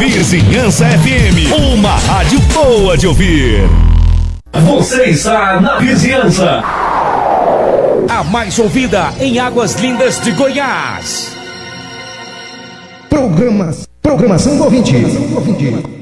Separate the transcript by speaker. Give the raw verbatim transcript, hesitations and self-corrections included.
Speaker 1: Vizinhança F M, uma rádio boa de ouvir.
Speaker 2: Você está na Vizinhança,
Speaker 1: a mais ouvida em Águas Lindas de Goiás.
Speaker 3: Programas, programação do ouvinte.